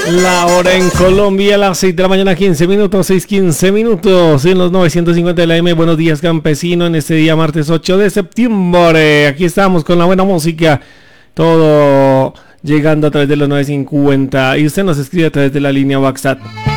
La hora en Colombia, las 6 de la mañana, 15 minutos, 6:15 minutos en los 950 de la M. Buenos días, campesino, en este día martes 8 de septiembre. Aquí estamos con la buena música, todo llegando a través de los 950. Y usted nos escribe a través de la línea WhatsApp